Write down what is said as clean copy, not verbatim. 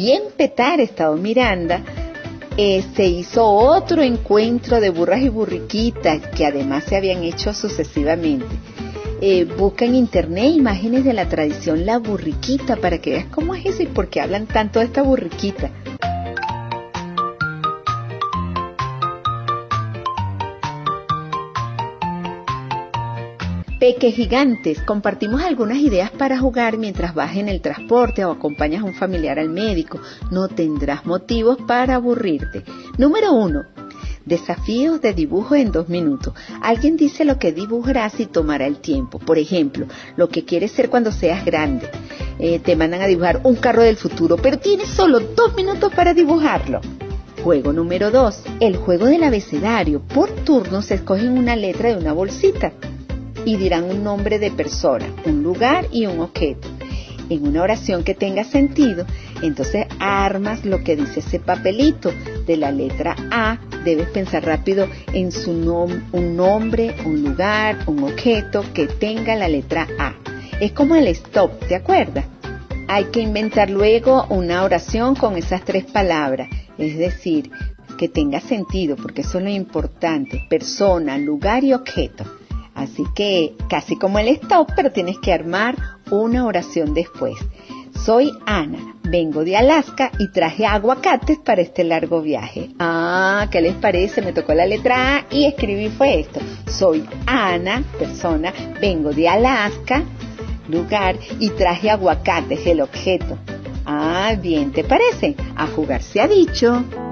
Y en Petar, Estado Miranda, se hizo otro encuentro de burras y burriquitas que además se habían hecho sucesivamente. Busca en internet imágenes de la tradición La Burriquita para que veas cómo es eso y por qué hablan tanto de esta burriquita. Pequegigantes, compartimos algunas ideas para jugar mientras vas en el transporte o acompañas a un familiar al médico. No tendrás motivos para aburrirte. Número 1. Desafíos de dibujo en 2 minutos. Alguien dice lo que dibujarás y tomará el tiempo. Por ejemplo, lo que quieres ser cuando seas grande. Te mandan a dibujar un carro del futuro, pero tienes solo 2 minutos para dibujarlo. Juego número 2. El juego del abecedario. Por turno se escogen una letra de una bolsita y dirán un nombre de persona, un lugar y un objeto. En una oración que tenga sentido, entonces armas lo que dice ese papelito. De la letra A, debes pensar rápido en un nombre, un lugar, un objeto que tenga la letra A. Es como el stop, ¿te acuerdas? Hay que inventar luego una oración con esas 3 palabras, es decir, que tenga sentido, porque eso es lo importante: persona, lugar y objeto. Así que casi como el stop, pero tienes que armar una oración después. Soy Ana, vengo de Alaska y traje aguacates para este largo viaje. ¿Qué les parece? Me tocó la letra A y escribí fue esto. Soy Ana, persona, vengo de Alaska, lugar, y traje aguacates, el objeto. Bien, ¿te parece? A jugar se ha dicho.